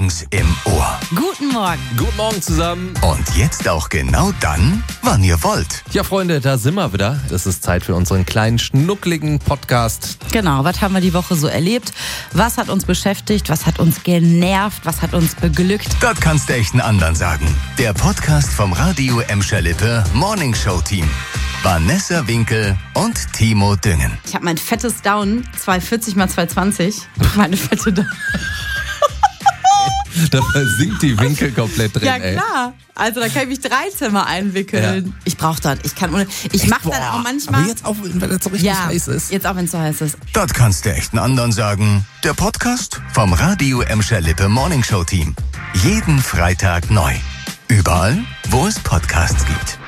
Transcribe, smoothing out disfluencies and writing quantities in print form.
morgens im Ohr. Guten Morgen. Guten Morgen zusammen. Und jetzt auch genau dann, wann ihr wollt. Ja, Freunde, da sind wir wieder. Es ist Zeit für unseren kleinen, schnuckligen Podcast. Genau, was haben wir die Woche so erlebt? Was hat uns beschäftigt? Was hat uns genervt? Was hat uns beglückt? Das kannst du echt einen anderen sagen. Der Podcast vom Radio Emscher-Lippe Morning Show Team. Vanessa Winkel und Timo Düngen. Ich habe mein fettes Down, 240 x 220. Meine fette Down. Da versinkt die Winkel komplett drin, Ja, klar. Also da kann ich mich 13 Mal einwickeln. Ja. Ich brauche das. Ich mache dann auch manchmal. Aber jetzt auch, wenn das so richtig heiß ist. Jetzt auch, wenn es so heiß ist. Das kannst du echt einen anderen sagen. Der Podcast vom Radio Emscher-Lippe Morning Show Team. Jeden Freitag neu. Überall, wo es Podcasts gibt.